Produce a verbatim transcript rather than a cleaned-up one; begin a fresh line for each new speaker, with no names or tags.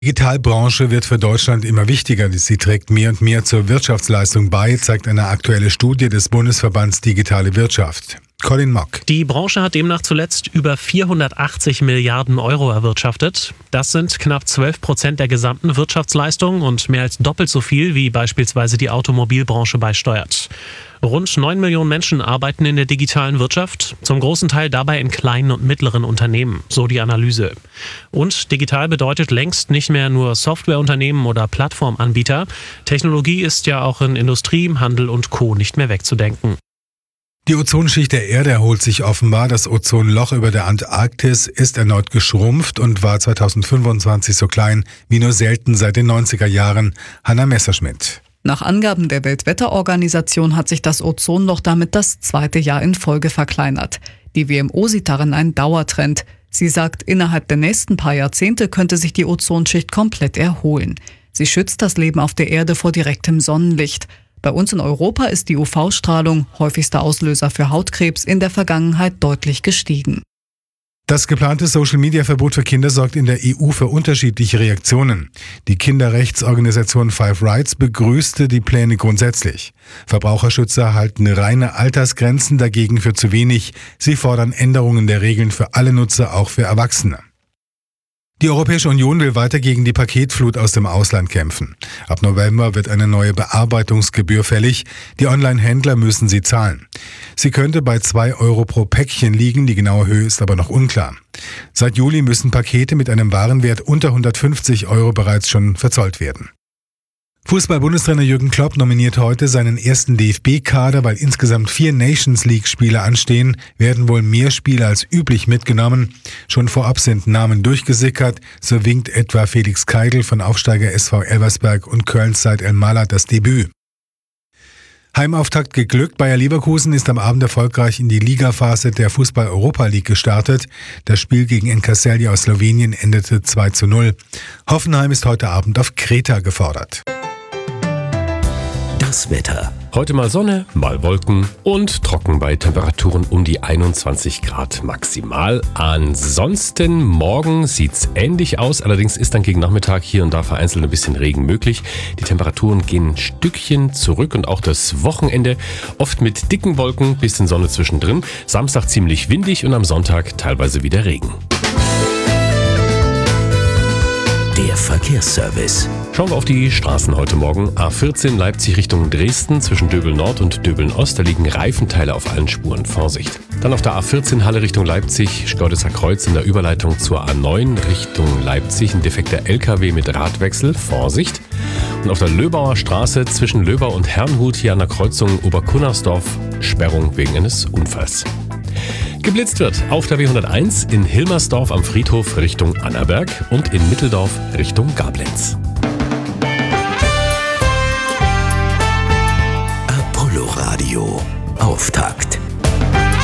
Die Digitalbranche wird für Deutschland immer wichtiger. Sie trägt mehr und mehr zur Wirtschaftsleistung bei, zeigt eine aktuelle Studie des Bundesverbands Digitale Wirtschaft. Colin Mock.
Die Branche hat demnach zuletzt über vierhundertachtzig Milliarden Euro erwirtschaftet. Das sind knapp zwölf Prozent der gesamten Wirtschaftsleistung und mehr als doppelt so viel, wie beispielsweise die Automobilbranche beisteuert. Rund neun Millionen Menschen arbeiten in der digitalen Wirtschaft, zum großen Teil dabei in kleinen und mittleren Unternehmen, so die Analyse. Und digital bedeutet längst nicht mehr nur Softwareunternehmen oder Plattformanbieter. Technologie ist ja auch in Industrie, Handel und Co. nicht mehr wegzudenken.
Die Ozonschicht der Erde erholt sich offenbar. Das Ozonloch über der Antarktis ist erneut geschrumpft und war zweitausendfünfundzwanzig so klein wie nur selten seit den neunziger Jahren. Hanna Messerschmidt.
Nach Angaben der Weltwetterorganisation hat sich das Ozonloch damit das zweite Jahr in Folge verkleinert. Die W M O sieht darin einen Dauertrend. Sie sagt, innerhalb der nächsten paar Jahrzehnte könnte sich die Ozonschicht komplett erholen. Sie schützt das Leben auf der Erde vor direktem Sonnenlicht. Bei uns in Europa ist die U V-Strahlung, häufigster Auslöser für Hautkrebs, in der Vergangenheit deutlich gestiegen.
Das geplante Social-Media-Verbot für Kinder sorgt in der E U für unterschiedliche Reaktionen. Die Kinderrechtsorganisation Five Rights begrüßte die Pläne grundsätzlich. Verbraucherschützer halten reine Altersgrenzen dagegen für zu wenig. Sie fordern Änderungen der Regeln für alle Nutzer, auch für Erwachsene. Die Europäische Union will weiter gegen die Paketflut aus dem Ausland kämpfen. Ab November wird eine neue Bearbeitungsgebühr fällig. Die Online-Händler müssen sie zahlen. Sie könnte bei zwei Euro pro Päckchen liegen, die genaue Höhe ist aber noch unklar. Seit Juli müssen Pakete mit einem Warenwert unter hundertfünfzig Euro bereits schon verzollt werden. Fußball-Bundestrainer Jürgen Klopp nominiert heute seinen ersten D F B-Kader, weil insgesamt vier Nations-League-Spiele anstehen, werden wohl mehr Spieler als üblich mitgenommen. Schon vorab sind Namen durchgesickert, so winkt etwa Felix Keigl von Aufsteiger S V Elversberg und Kölns Said El-Malad das Debüt. Heimauftakt geglückt. Bayer Leverkusen ist am Abend erfolgreich in die Ligaphase der Fußball-Europa League gestartet. Das Spiel gegen N K Celje aus Slowenien endete zwei zu null. Hoffenheim ist heute Abend auf Kreta gefordert.
Das Wetter. Heute mal Sonne, mal Wolken und trocken bei Temperaturen um die einundzwanzig Grad maximal. Ansonsten morgen sieht's ähnlich aus, allerdings ist dann gegen Nachmittag hier und da vereinzelt ein bisschen Regen möglich. Die Temperaturen gehen ein Stückchen zurück und auch das Wochenende oft mit dicken Wolken, bisschen Sonne zwischendrin. Samstag ziemlich windig und am Sonntag teilweise wieder Regen.
Der Verkehrsservice.
Schauen wir auf die Straßen heute Morgen. A vierzehn Leipzig Richtung Dresden zwischen Döbeln Nord und Döbeln Ost. Da liegen Reifenteile auf allen Spuren. Vorsicht. Dann auf der A vierzehn Halle Richtung Leipzig, Schkeuditzer Kreuz in der Überleitung zur A neun Richtung Leipzig. Ein defekter L K W mit Radwechsel. Vorsicht. Und auf der Löbauer Straße zwischen Löbau und Herrnhut hier an der Kreuzung Oberkunnersdorf. Sperrung wegen eines Unfalls. Geblitzt wird auf der W hunderteins in Hilmersdorf am Friedhof Richtung Annaberg und in Mitteldorf Richtung Gablenz.